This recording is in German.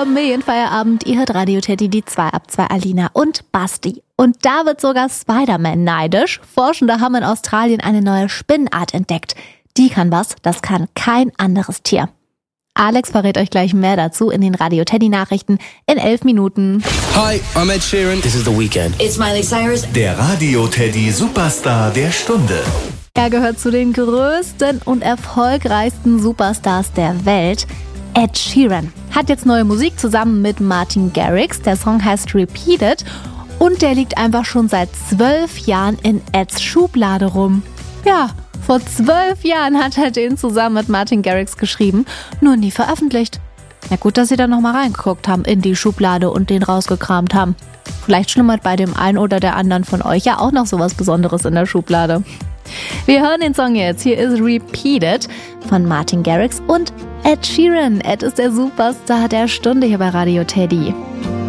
Familienfeierabend. Ihr hört Radio Teddy, die 2 ab 2 Alina und Basti. Und da wird sogar Spider-Man neidisch. Forschende haben in Australien eine neue Spinnenart entdeckt. Die kann was, das kann kein anderes Tier. Alex verrät euch gleich mehr dazu in den Radio Teddy Nachrichten in 11 Minuten. Hi, I'm Ed Sheeran. This is The Weeknd. It's Miley Cyrus. Der Radio Teddy Superstar der Stunde. Er gehört zu den größten und erfolgreichsten Superstars der Welt. Ed Sheeran hat jetzt neue Musik zusammen mit Martin Garrix. Der Song heißt Repeated und der liegt einfach schon seit 12 Jahren in Eds Schublade rum. Ja, vor 12 Jahren hat er den zusammen mit Martin Garrix geschrieben, nur nie veröffentlicht. Na gut, dass sie da nochmal reingeguckt haben in die Schublade und den rausgekramt haben. Vielleicht schlummert bei dem einen oder der anderen von euch ja auch noch sowas Besonderes in der Schublade. Wir hören den Song jetzt. Hier ist Repeated von Martin Garrix und Ed Sheeran. Ed ist der Superstar der Stunde hier bei Radio Teddy.